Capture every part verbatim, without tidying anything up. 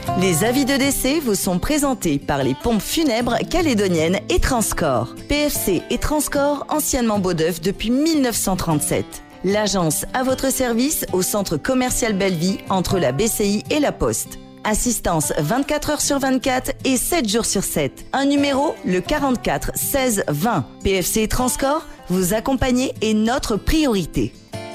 Les avis de décès vous sont présentés par les pompes funèbres calédoniennes et Transcorps. P F C et Transcorps, anciennement Beaudeuf depuis mille neuf cent trente-sept. L'agence à votre service au centre commercial Belleville entre la B C I et la Poste. Assistance vingt-quatre heures sur vingt-quatre et sept jours sur sept. Un numéro, le quarante-quatre seize vingt. P F C et Transcorps, vous accompagner est notre priorité.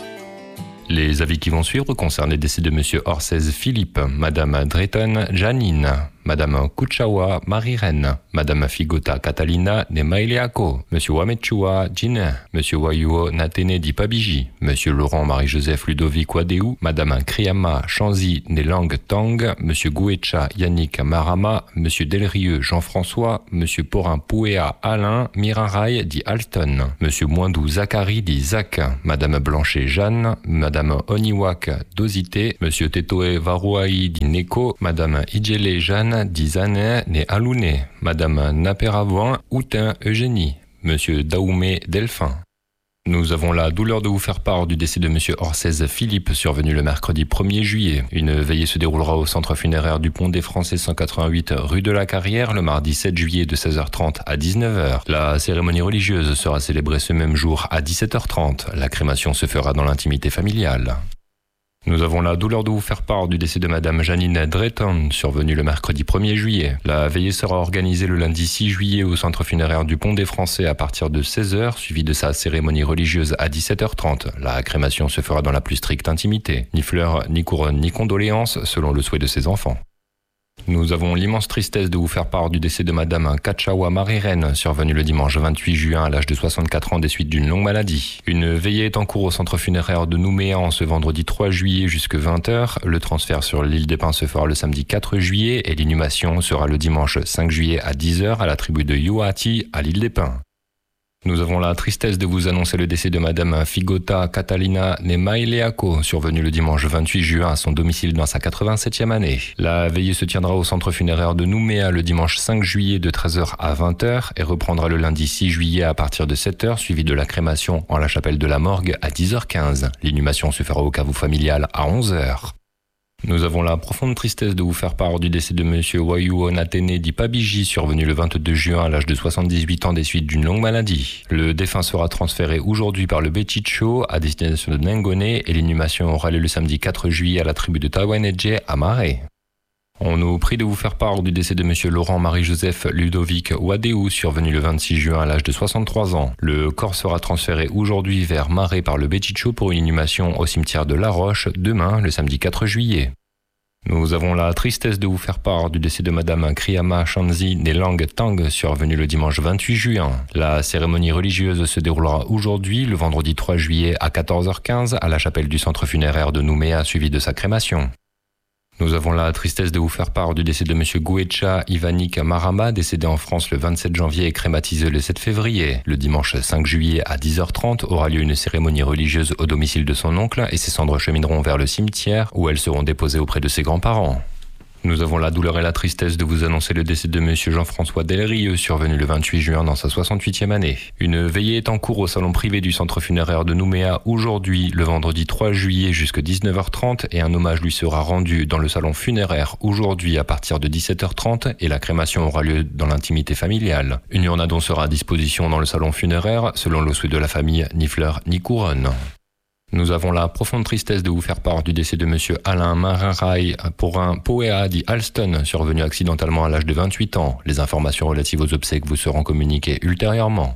Les avis qui vont suivre concernent les décès de Monsieur Orsez Philippe, Madame Drayton Janine, Madame Kuchawa Marie-Reine, Madame Figota Catalina Nemaileako, Monsieur Wamechua Jine, Monsieur Wayuo Natene Di Pabiji, Monsieur Laurent Marie-Joseph Ludovic Wadeu, Madame Kriama Chanzi Nelang Tang, Monsieur Gouecha Yannick Marama, Monsieur Delrieux Jean-François, Monsieur Porin Pouéa Alain Miraray Di Alston, Monsieur Moindou Zachary Di Zach, Madame Blanchet Jeanne, Madame Oniwak Dosité, Monsieur Tetoe Varouaï Di Neko, Madame Idjele Jeanne Di Zane Ne Alouné, Madame Naperavoin Outin Eugénie, Monsieur Daoumé Delphin. Nous avons la douleur de vous faire part du décès de Monsieur Orsez Philippe, survenu le mercredi premier juillet. Une veillée se déroulera au centre funéraire du Pont des Français cent quatre-vingt-huit rue de la Carrière le mardi sept juillet de seize heures trente à dix-neuf heures. La cérémonie religieuse sera célébrée ce même jour à dix-sept heures trente. La crémation se fera dans l'intimité familiale. Nous avons la douleur de vous faire part du décès de Madame Janine Drayton, survenue le mercredi premier juillet. La veillée sera organisée le lundi six juillet au centre funéraire du Pont des Français à partir de seize heures, suivie de sa cérémonie religieuse à dix-sept heures trente. La crémation se fera dans la plus stricte intimité. Ni fleurs, ni couronnes, ni condoléances, selon le souhait de ses enfants. Nous avons l'immense tristesse de vous faire part du décès de Madame Kachawa Marie-Reine, survenue le dimanche vingt-huit juin à l'âge de soixante-quatre ans des suites d'une longue maladie. Une veillée est en cours au centre funéraire de Nouméa en ce vendredi trois juillet jusque vingt heures. Le transfert sur l'île des Pins se fera le samedi quatre juillet et l'inhumation sera le dimanche cinq juillet à dix heures à la tribu de Youati à l'île des Pins. Nous avons la tristesse de vous annoncer le décès de Madame Figota Catalina Nemaileako, survenue le dimanche vingt-huit juin à son domicile dans sa quatre-vingt-septième année. La veillée se tiendra au centre funéraire de Nouméa le dimanche cinq juillet de treize heures à vingt heures et reprendra le lundi six juillet à partir de sept heures, suivi de la crémation en la chapelle de la Morgue à dix heures quinze. L'inhumation se fera au caveau familial à onze heures. Nous avons la profonde tristesse de vous faire part du décès de Monsieur Wayuo Natene Di Pabiji, survenu le vingt-deux juin à l'âge de soixante-dix-huit ans des suites d'une longue maladie. Le défunt sera transféré aujourd'hui par le Bechicho à destination de Nengone et l'inhumation aura lieu le samedi quatre juillet à la tribu de Tawanedje à Marais. On nous prie de vous faire part du décès de Monsieur Laurent Marie-Joseph Ludovic Wadeu, survenu le vingt-six juin à l'âge de soixante-trois ans. Le corps sera transféré aujourd'hui vers Marais par le Bechicho pour une inhumation au cimetière de La Roche, demain, le samedi quatre juillet. Nous avons la tristesse de vous faire part du décès de Madame Kriama Chanzi Nelang Tang, survenue le dimanche vingt-huit juin. La cérémonie religieuse se déroulera aujourd'hui, le vendredi trois juillet à quatorze heures quinze, à la chapelle du centre funéraire de Nouméa, suivie de sa crémation. Nous avons la tristesse de vous faire part du décès de Monsieur Gouecha Ivanik Marama, décédé en France le vingt-sept janvier et crématisé le sept février. Le dimanche cinq juillet à dix heures trente aura lieu une cérémonie religieuse au domicile de son oncle et ses cendres chemineront vers le cimetière où elles seront déposées auprès de ses grands-parents. Nous avons la douleur et la tristesse de vous annoncer le décès de Monsieur Jean-François Delrieux, survenu le vingt-huit juin dans sa soixante-huitième année. Une veillée est en cours au salon privé du centre funéraire de Nouméa aujourd'hui, le vendredi trois juillet jusqu'à dix-neuf heures trente et un hommage lui sera rendu dans le salon funéraire aujourd'hui à partir de dix-sept heures trente et la crémation aura lieu dans l'intimité familiale. Une urnadon sera à disposition dans le salon funéraire, selon le souhait de la famille, ni fleurs ni couronne. Nous avons la profonde tristesse de vous faire part du décès de Monsieur Alain Marin-Ray Porin Pouéa Di Alston, survenu accidentellement à l'âge de vingt-huit ans. Les informations relatives aux obsèques vous seront communiquées ultérieurement.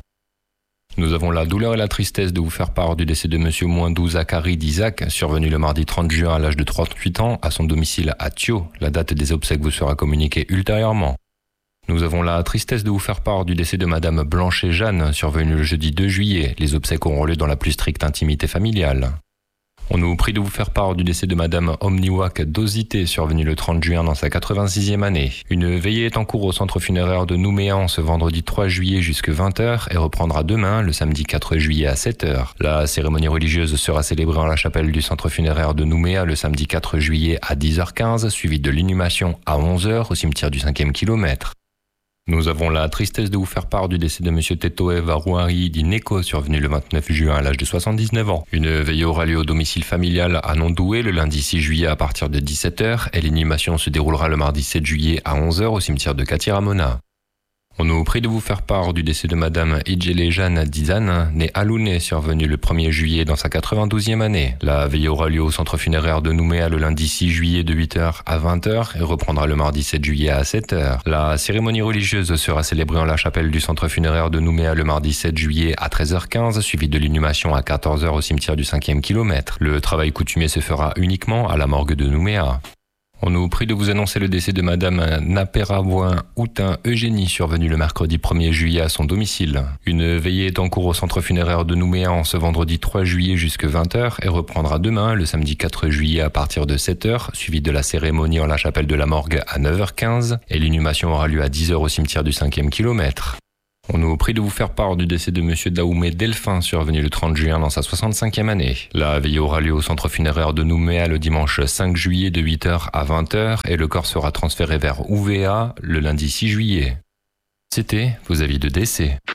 Nous avons la douleur et la tristesse de vous faire part du décès de Monsieur Moindou Zachary Di Zach, survenu le mardi trente juin à l'âge de trente-huit ans à son domicile à Thio. La date des obsèques vous sera communiquée ultérieurement. Nous avons la tristesse de vous faire part du décès de Madame Blanchet Jeanne, survenue le jeudi deux juillet. Les obsèques auront lieu dans la plus stricte intimité familiale. On nous prie de vous faire part du décès de Madame Omniwak Dosité, survenue le trente juin dans sa quatre-vingt-sixième année. Une veillée est en cours au centre funéraire de Nouméa ce vendredi trois juillet jusque vingt heures et reprendra demain, le samedi quatre juillet à sept heures. La cérémonie religieuse sera célébrée en la chapelle du centre funéraire de Nouméa le samedi quatre juillet à dix heures quinze, suivie de l'inhumation à onze heures au cimetière du cinquième kilomètre. Nous avons la tristesse de vous faire part du décès de M. Tetoe Varouari d'Ineko, survenu le vingt-neuf juin à l'âge de soixante-dix-neuf ans. Une veillée aura lieu au domicile familial à Nondoué le lundi six juillet à partir de dix-sept heures et l'inhumation se déroulera le mardi sept juillet à onze heures au cimetière de Katiramona. On nous prie de vous faire part du décès de Madame Idjele Jeanne Dizane, née à Louné, survenue le premier juillet dans sa quatre-vingt-douzième année. La veillée aura lieu au centre funéraire de Nouméa le lundi six juillet de huit heures à vingt heures et reprendra le mardi sept juillet à sept heures. La cérémonie religieuse sera célébrée en la chapelle du centre funéraire de Nouméa le mardi sept juillet à treize heures quinze, suivie de l'inhumation à quatorze heures au cimetière du cinquième kilomètre. Le travail coutumier se fera uniquement à la morgue de Nouméa. On nous prie de vous annoncer le décès de Madame Naperavoin Houtin Eugénie, survenue le mercredi premier juillet à son domicile. Une veillée est en cours au centre funéraire de Nouméa en ce vendredi trois juillet jusqu'à vingt heures et reprendra demain, le samedi quatre juillet à partir de sept heures, suivi de la cérémonie en la chapelle de la morgue à neuf heures quinze et l'inhumation aura lieu à dix heures au cimetière du cinquième kilomètre. On nous prie de vous faire part du décès de M. Daoumé Delphin, survenu le trente juin dans sa soixante-cinquième année. La veillée aura lieu au centre funéraire de Nouméa le dimanche cinq juillet de huit heures à vingt heures et le corps sera transféré vers Ouvéa le lundi six juillet. C'était vos avis de décès.